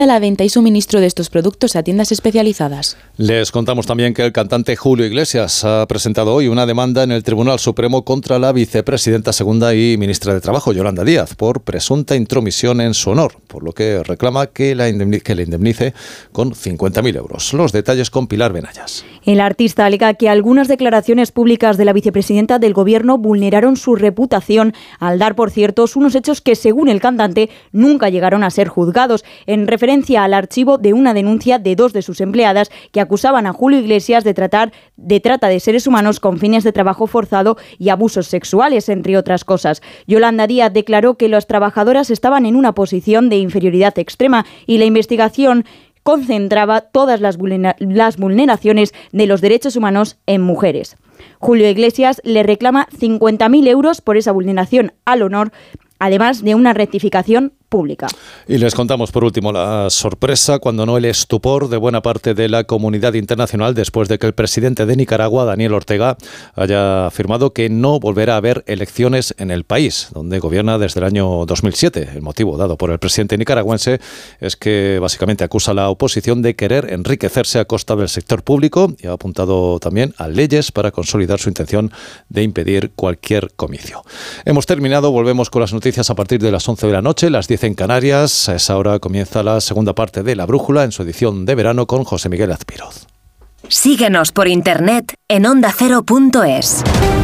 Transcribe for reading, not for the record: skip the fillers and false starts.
la venta y suministro de estos productos a tiendas especializadas. Les contamos también que el cantante Julio Iglesias ha presentado hoy una demanda en el Tribunal Supremo contra la vicepresidenta segunda y ministra de Trabajo, Yolanda Díaz, por presunta intromisión en su honor, por lo que reclama que le indemnice con 50.000 euros. Los detalles con Pilar Benayas. El artista alega que algunas declaraciones públicas de la vicepresidenta del Gobierno vulneraron su reputación al dar por ciertos unos hechos que, según el cantante, nunca llegaron a ser juzgados, en referencia al archivo de una denuncia de 2 de sus empleadas que acusaban a Julio Iglesias de trata de seres humanos con fines de trabajo forzado y abusos sexuales, entre otras cosas. Yolanda Díaz declaró que las trabajadoras estaban en una posición de inferioridad extrema y la investigación concentraba todas las vulneraciones de los derechos humanos en mujeres. Julio Iglesias le reclama 50.000 euros por esa vulneración al honor, además de una rectificación pública. Y les contamos por último la sorpresa, cuando no el estupor, de buena parte de la comunidad internacional después de que el presidente de Nicaragua, Daniel Ortega, haya afirmado que no volverá a haber elecciones en el país, donde gobierna desde el año 2007. El motivo dado por el presidente nicaragüense es que básicamente acusa a la oposición de querer enriquecerse a costa del sector público y ha apuntado también a leyes para consolidar su intención de impedir cualquier comicio. Hemos terminado, volvemos con las noticias a partir de las 11 de la noche, las 10 en Canarias. A esa hora comienza la segunda parte de La Brújula en su edición de verano con José Miguel Azpiroz. Síguenos por internet en ondacero.es.